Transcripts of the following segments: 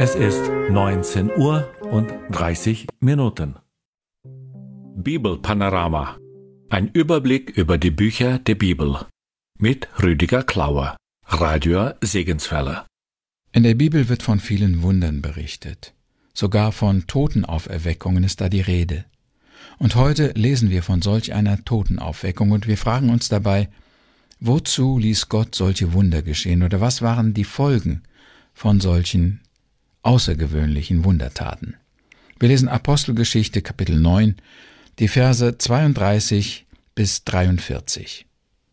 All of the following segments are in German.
Es ist 19:30 Uhr. Bibelpanorama. Ein Überblick über die Bücher der Bibel. Mit Rüdiger Klauer, Radio Segenswelle. In der Bibel wird von vielen Wundern berichtet. Sogar von Totenauferweckungen ist da die Rede. Und heute lesen wir von solch einer Totenauferweckung und wir fragen uns dabei, wozu ließ Gott solche Wunder geschehen oder was waren die Folgen von solchen außergewöhnlichen Wundertaten? Wir lesen Apostelgeschichte Kapitel 9, die Verse 32 bis 43.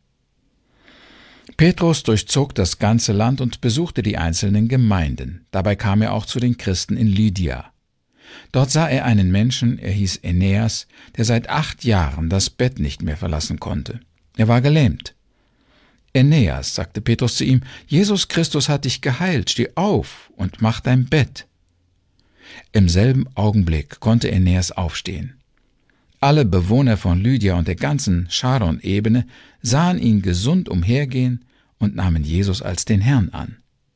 Petrus durchzog das ganze Land und besuchte die einzelnen Gemeinden. Dabei kam er auch zu den Christen in Lydia. Dort sah er einen Menschen, er hieß Aeneas, der seit 8 Jahren das Bett nicht mehr verlassen konnte. Er war gelähmt. »Aeneas«, sagte Petrus zu ihm, »Jesus Christus hat dich geheilt, steh auf und mach dein Bett.« Im selben Augenblick konnte Aeneas aufstehen. Alle Bewohner von Lydia und der ganzen Charon-Ebene sahen ihn gesund umhergehen und nahmen Jesus als den Herrn an.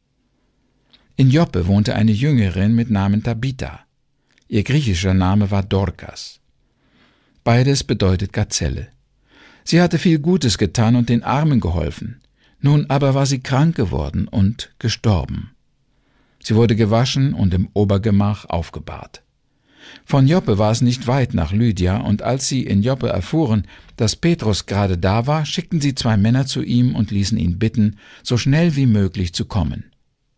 In Joppe wohnte eine Jüngerin mit Namen Tabitha. Ihr griechischer Name war Dorkas. Beides bedeutet Gazelle. Sie hatte viel Gutes getan und den Armen geholfen. Nun aber war sie krank geworden und gestorben. Sie wurde gewaschen und im Obergemach aufgebahrt. Von Joppe war es nicht weit nach Lydia, und als sie in Joppe erfuhren, dass Petrus gerade da war, schickten sie 2 Männer zu ihm und ließen ihn bitten, so schnell wie möglich zu kommen.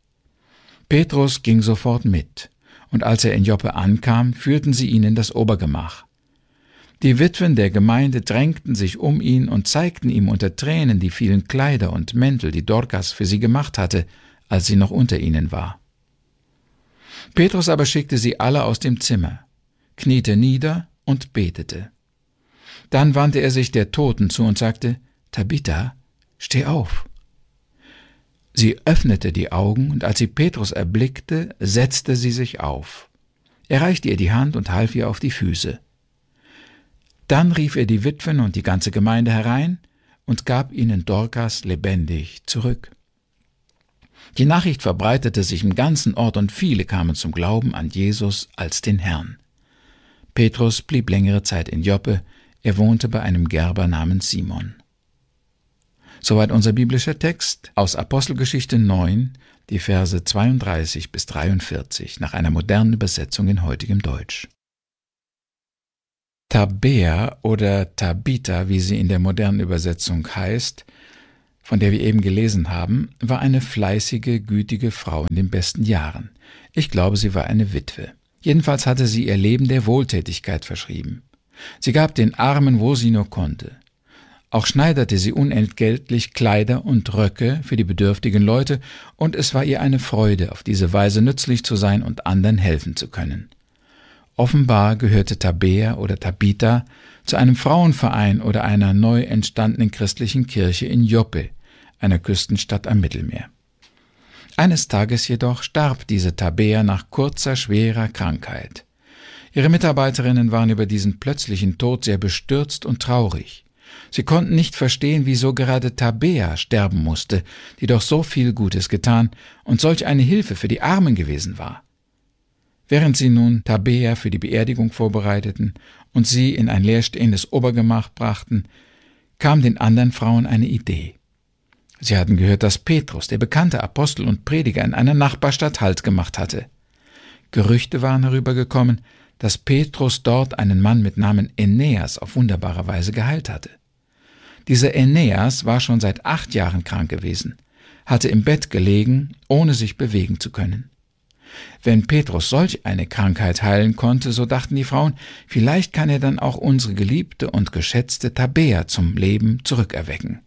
Petrus ging sofort mit, und als er in Joppe ankam, führten sie ihn in das Obergemach. Die Witwen der Gemeinde drängten sich um ihn und zeigten ihm unter Tränen die vielen Kleider und Mäntel, die Dorkas für sie gemacht hatte, als sie noch unter ihnen war. Petrus aber schickte sie alle aus dem Zimmer, kniete nieder und betete. Dann wandte er sich der Toten zu und sagte, »Tabitha, steh auf.« Sie öffnete die Augen, und als sie Petrus erblickte, setzte sie sich auf. Er reichte ihr die Hand und half ihr auf die Füße. Dann rief er die Witwen und die ganze Gemeinde herein und gab ihnen Dorkas lebendig zurück. Die Nachricht verbreitete sich im ganzen Ort und viele kamen zum Glauben an Jesus als den Herrn. Petrus blieb längere Zeit in Joppe, er wohnte bei einem Gerber namens Simon. Soweit unser biblischer Text aus Apostelgeschichte 9, die Verse 32 bis 43, nach einer modernen Übersetzung in heutigem Deutsch. Tabea oder Tabitha, wie sie in der modernen Übersetzung heißt, von der wir eben gelesen haben, war eine fleißige, gütige Frau in den besten Jahren. Ich glaube, sie war eine Witwe. Jedenfalls hatte sie ihr Leben der Wohltätigkeit verschrieben. Sie gab den Armen, wo sie nur konnte. Auch schneiderte sie unentgeltlich Kleider und Röcke für die bedürftigen Leute, und es war ihr eine Freude, auf diese Weise nützlich zu sein und anderen helfen zu können. Offenbar gehörte Tabea oder Tabitha zu einem Frauenverein oder einer neu entstandenen christlichen Kirche in Joppe, einer Küstenstadt am Mittelmeer. Eines Tages jedoch starb diese Tabea nach kurzer, schwerer Krankheit. Ihre Mitarbeiterinnen waren über diesen plötzlichen Tod sehr bestürzt und traurig. Sie konnten nicht verstehen, wieso gerade Tabea sterben musste, die doch so viel Gutes getan und solch eine Hilfe für die Armen gewesen war. Während sie nun Tabea für die Beerdigung vorbereiteten und sie in ein leerstehendes Obergemach brachten, kam den anderen Frauen eine Idee. Sie hatten gehört, dass Petrus, der bekannte Apostel und Prediger, in einer Nachbarstadt Halt gemacht hatte. Gerüchte waren herübergekommen, dass Petrus dort einen Mann mit Namen Aeneas auf wunderbare Weise geheilt hatte. Dieser Aeneas war schon seit 8 Jahren krank gewesen, hatte im Bett gelegen, ohne sich bewegen zu können. Wenn Petrus solch eine Krankheit heilen konnte, so dachten die Frauen, vielleicht kann er dann auch unsere geliebte und geschätzte Tabea zum Leben zurückerwecken.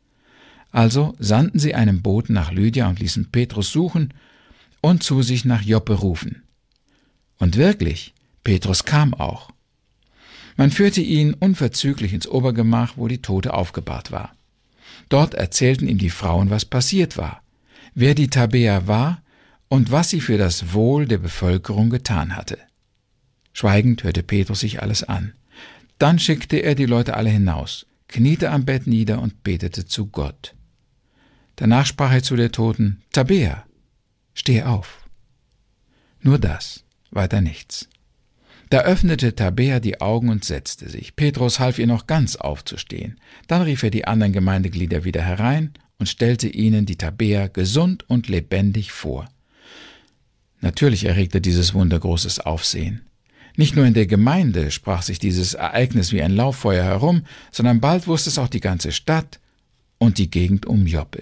Also sandten sie einen Boten nach Lydia und ließen Petrus suchen und zu sich nach Joppe rufen. Und wirklich, Petrus kam auch. Man führte ihn unverzüglich ins Obergemach, wo die Tote aufgebahrt war. Dort erzählten ihm die Frauen, was passiert war, wer die Tabea war und was sie für das Wohl der Bevölkerung getan hatte. Schweigend hörte Petrus sich alles an. Dann schickte er die Leute alle hinaus, kniete am Bett nieder und betete zu Gott. Danach sprach er zu der Toten, »Tabea, steh auf.« Nur das, weiter nichts. Da öffnete Tabea die Augen und setzte sich. Petrus half ihr noch ganz aufzustehen. Dann rief er die anderen Gemeindeglieder wieder herein und stellte ihnen die Tabea gesund und lebendig vor. Natürlich erregte dieses Wunder großes Aufsehen. Nicht nur in der Gemeinde sprach sich dieses Ereignis wie ein Lauffeuer herum, sondern bald wusste es auch die ganze Stadt und die Gegend um Joppe.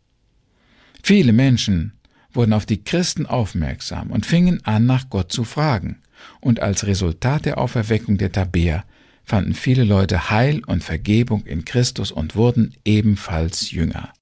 Viele Menschen wurden auf die Christen aufmerksam und fingen an, nach Gott zu fragen. Und als Resultat der Auferweckung der Tabea fanden viele Leute Heil und Vergebung in Christus und wurden ebenfalls Jünger.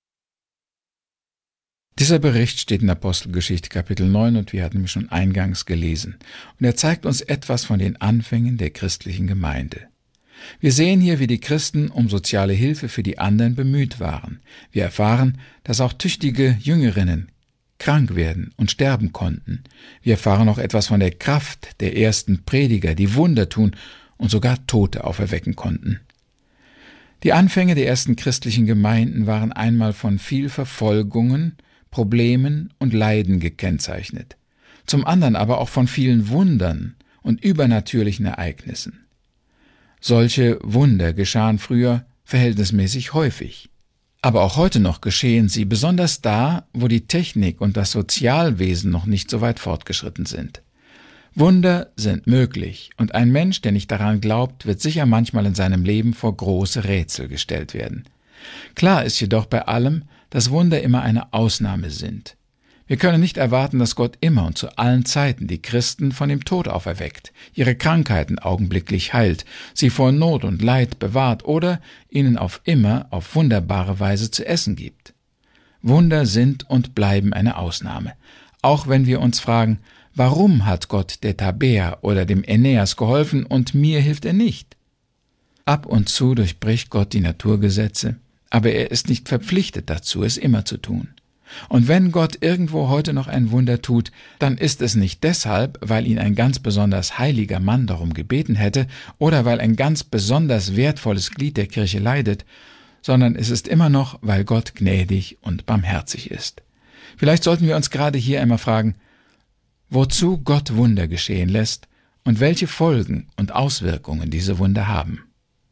Dieser Bericht steht in Apostelgeschichte Kapitel 9 und wir hatten ihn schon eingangs gelesen. Und er zeigt uns etwas von den Anfängen der christlichen Gemeinde. Wir sehen hier, wie die Christen um soziale Hilfe für die anderen bemüht waren. Wir erfahren, dass auch tüchtige Jüngerinnen krank werden und sterben konnten. Wir erfahren auch etwas von der Kraft der ersten Prediger, die Wunder tun und sogar Tote auferwecken konnten. Die Anfänge der ersten christlichen Gemeinden waren einmal von viel Verfolgungen, Problemen und Leiden gekennzeichnet, zum anderen aber auch von vielen Wundern und übernatürlichen Ereignissen. Solche Wunder geschahen früher verhältnismäßig häufig. Aber auch heute noch geschehen sie, besonders da, wo die Technik und das Sozialwesen noch nicht so weit fortgeschritten sind. Wunder sind möglich, und ein Mensch, der nicht daran glaubt, wird sicher manchmal in seinem Leben vor große Rätsel gestellt werden. Klar ist jedoch bei allem, dass Wunder immer eine Ausnahme sind. Wir können nicht erwarten, dass Gott immer und zu allen Zeiten die Christen von dem Tod auferweckt, ihre Krankheiten augenblicklich heilt, sie vor Not und Leid bewahrt oder ihnen auf immer auf wunderbare Weise zu essen gibt. Wunder sind und bleiben eine Ausnahme, auch wenn wir uns fragen, warum hat Gott der Tabea oder dem Aeneas geholfen und mir hilft er nicht? Ab und zu durchbricht Gott die Naturgesetze, aber er ist nicht verpflichtet dazu, es immer zu tun. Und wenn Gott irgendwo heute noch ein Wunder tut, dann ist es nicht deshalb, weil ihn ein ganz besonders heiliger Mann darum gebeten hätte oder weil ein ganz besonders wertvolles Glied der Kirche leidet, sondern es ist immer noch, weil Gott gnädig und barmherzig ist. Vielleicht sollten wir uns gerade hier einmal fragen, wozu Gott Wunder geschehen lässt und welche Folgen und Auswirkungen diese Wunder haben.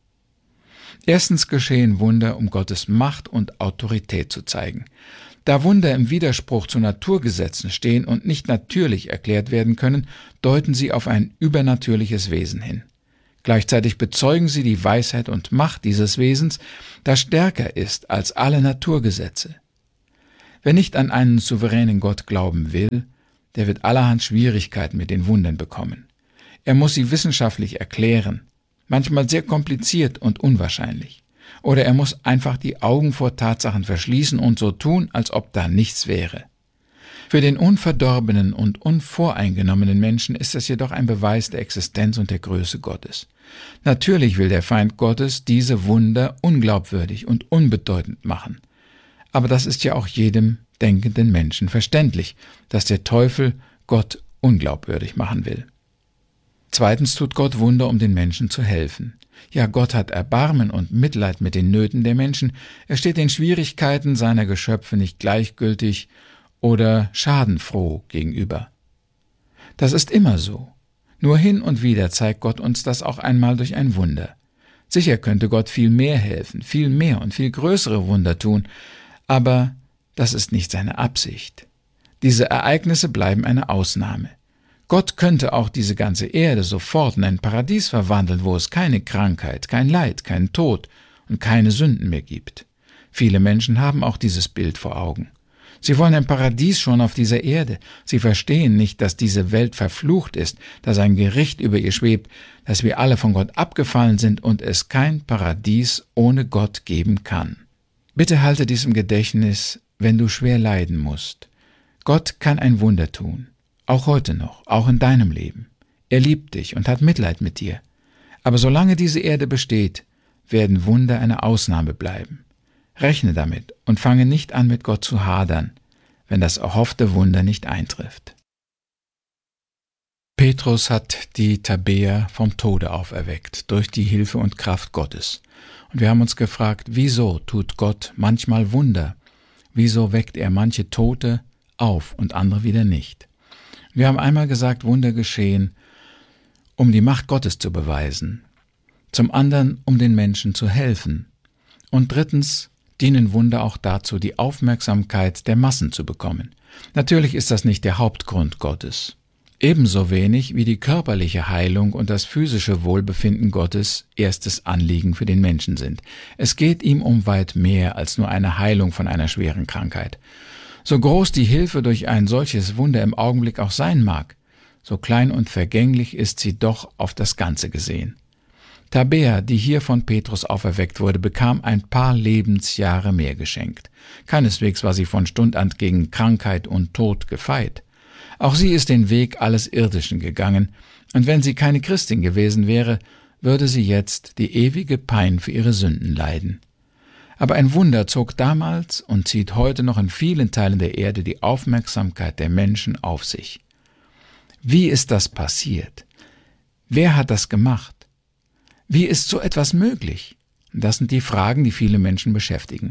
Erstens geschehen Wunder, um Gottes Macht und Autorität zu zeigen. Da Wunder im Widerspruch zu Naturgesetzen stehen und nicht natürlich erklärt werden können, deuten sie auf ein übernatürliches Wesen hin. Gleichzeitig bezeugen sie die Weisheit und Macht dieses Wesens, das stärker ist als alle Naturgesetze. Wer nicht an einen souveränen Gott glauben will, der wird allerhand Schwierigkeiten mit den Wundern bekommen. Er muss sie wissenschaftlich erklären, manchmal sehr kompliziert und unwahrscheinlich. Oder er muss einfach die Augen vor Tatsachen verschließen und so tun, als ob da nichts wäre. Für den unverdorbenen und unvoreingenommenen Menschen ist es jedoch ein Beweis der Existenz und der Größe Gottes. Natürlich will der Feind Gottes diese Wunder unglaubwürdig und unbedeutend machen. Aber das ist ja auch jedem denkenden Menschen verständlich, dass der Teufel Gott unglaubwürdig machen will. Zweitens tut Gott Wunder, um den Menschen zu helfen. Ja, Gott hat Erbarmen und Mitleid mit den Nöten der Menschen. Er steht den Schwierigkeiten seiner Geschöpfe nicht gleichgültig oder schadenfroh gegenüber. Das ist immer so. Nur hin und wieder zeigt Gott uns das auch einmal durch ein Wunder. Sicher könnte Gott viel mehr helfen, viel mehr und viel größere Wunder tun, aber das ist nicht seine Absicht. Diese Ereignisse bleiben eine Ausnahme. Gott könnte auch diese ganze Erde sofort in ein Paradies verwandeln, wo es keine Krankheit, kein Leid, keinen Tod und keine Sünden mehr gibt. Viele Menschen haben auch dieses Bild vor Augen. Sie wollen ein Paradies schon auf dieser Erde. Sie verstehen nicht, dass diese Welt verflucht ist, dass ein Gericht über ihr schwebt, dass wir alle von Gott abgefallen sind und es kein Paradies ohne Gott geben kann. Bitte halte dies im Gedächtnis, wenn du schwer leiden musst. Gott kann ein Wunder tun. Auch heute noch, auch in deinem Leben. Er liebt dich und hat Mitleid mit dir. Aber solange diese Erde besteht, werden Wunder eine Ausnahme bleiben. Rechne damit und fange nicht an, mit Gott zu hadern, wenn das erhoffte Wunder nicht eintrifft. Petrus hat die Tabea vom Tode auferweckt, durch die Hilfe und Kraft Gottes. Und wir haben uns gefragt, wieso tut Gott manchmal Wunder? Wieso weckt er manche Tote auf und andere wieder nicht? Wir haben einmal gesagt, Wunder geschehen, um die Macht Gottes zu beweisen. Zum anderen, um den Menschen zu helfen. Und drittens dienen Wunder auch dazu, die Aufmerksamkeit der Massen zu bekommen. Natürlich ist das nicht der Hauptgrund Gottes. Ebenso wenig wie die körperliche Heilung und das physische Wohlbefinden Gottes erstes Anliegen für den Menschen sind. Es geht ihm um weit mehr als nur eine Heilung von einer schweren Krankheit. So groß die Hilfe durch ein solches Wunder im Augenblick auch sein mag, so klein und vergänglich ist sie doch auf das Ganze gesehen. Tabea, die hier von Petrus auferweckt wurde, bekam ein paar Lebensjahre mehr geschenkt. Keineswegs war sie von Stund an gegen Krankheit und Tod gefeit. Auch sie ist den Weg alles Irdischen gegangen, und wenn sie keine Christin gewesen wäre, würde sie jetzt die ewige Pein für ihre Sünden leiden. Aber ein Wunder zog damals und zieht heute noch in vielen Teilen der Erde die Aufmerksamkeit der Menschen auf sich. Wie ist das passiert? Wer hat das gemacht? Wie ist so etwas möglich? Das sind die Fragen, die viele Menschen beschäftigen.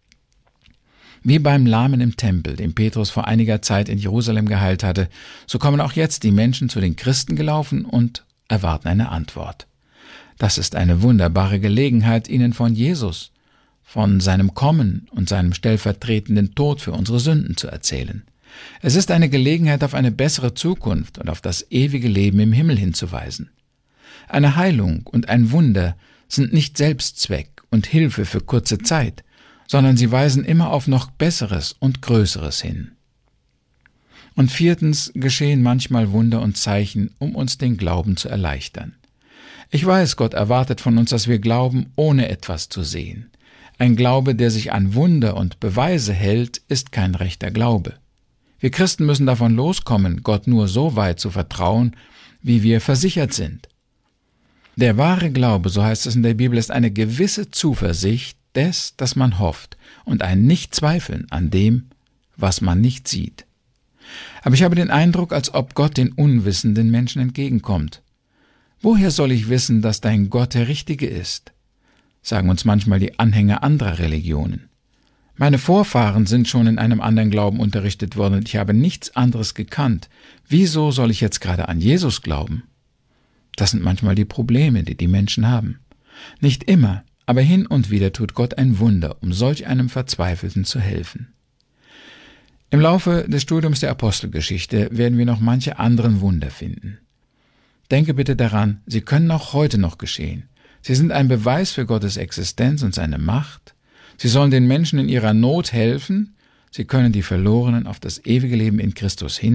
Wie beim Lahmen im Tempel, den Petrus vor einiger Zeit in Jerusalem geheilt hatte, so kommen auch jetzt die Menschen zu den Christen gelaufen und erwarten eine Antwort. Das ist eine wunderbare Gelegenheit, ihnen von Jesus, von seinem Kommen und seinem stellvertretenden Tod für unsere Sünden zu erzählen. Es ist eine Gelegenheit, auf eine bessere Zukunft und auf das ewige Leben im Himmel hinzuweisen. Eine Heilung und ein Wunder sind nicht Selbstzweck und Hilfe für kurze Zeit, sondern sie weisen immer auf noch Besseres und Größeres hin. Und viertens geschehen manchmal Wunder und Zeichen, um uns den Glauben zu erleichtern. Ich weiß, Gott erwartet von uns, dass wir glauben, ohne etwas zu sehen. Ein Glaube, der sich an Wunder und Beweise hält, ist kein rechter Glaube. Wir Christen müssen davon loskommen, Gott nur so weit zu vertrauen, wie wir versichert sind. Der wahre Glaube, so heißt es in der Bibel, ist eine gewisse Zuversicht des, dass man hofft, und ein Nichtzweifeln an dem, was man nicht sieht. Aber ich habe den Eindruck, als ob Gott den unwissenden Menschen entgegenkommt. Woher soll ich wissen, dass dein Gott der Richtige ist? Sagen uns manchmal die Anhänger anderer Religionen. Meine Vorfahren sind schon in einem anderen Glauben unterrichtet worden und ich habe nichts anderes gekannt. Wieso soll ich jetzt gerade an Jesus glauben? Das sind manchmal die Probleme, die die Menschen haben. Nicht immer, aber hin und wieder tut Gott ein Wunder, um solch einem Verzweifelten zu helfen. Im Laufe des Studiums der Apostelgeschichte werden wir noch manche anderen Wunder finden. Denke bitte daran, sie können auch heute noch geschehen. Sie sind ein Beweis für Gottes Existenz und seine Macht. Sie sollen den Menschen in ihrer Not helfen. Sie können die Verlorenen auf das ewige Leben in Christus hin